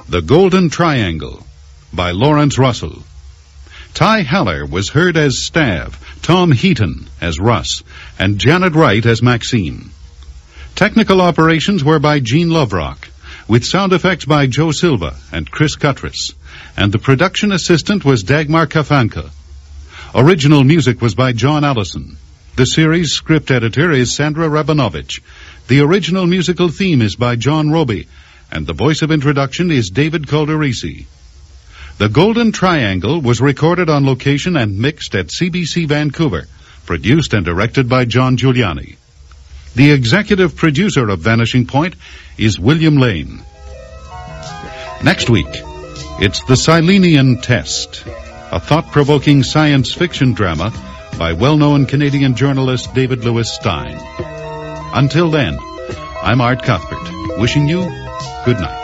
The Golden Triangle by Lawrence Russell. Ty Haller was heard as Stav, Tom Heaton as Russ, and Janet Wright as Maxine. Technical operations were by Gene Loverock, with sound effects by Joe Silva and Chris Cuttress, and the production assistant was Dagmar Kafanka. Original music was by John Allison. The series script editor is Sandra Rabinovich. The original musical theme is by John Roby, and the voice of introduction is David Calderisi. The Golden Triangle was recorded on location and mixed at CBC Vancouver, produced and directed by John Giuliani. The executive producer of Vanishing Point is William Lane. Next week, it's The Silenian Test, a thought-provoking science fiction drama by well-known Canadian journalist David Lewis Stein. Until then, I'm Art Cuthbert, wishing you good night.